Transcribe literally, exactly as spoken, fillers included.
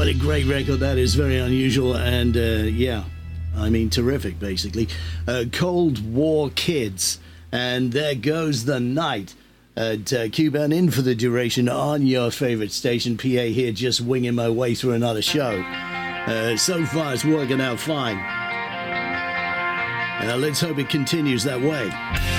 What a great record that is. Very unusual and, uh, yeah, I mean, terrific, basically. Uh, Cold War Kids. And there goes the night at uh, Cuban in for the duration on your favorite station. P A here, just winging my way through another show. Uh, so far, it's working out fine. And uh, let's hope it continues that way.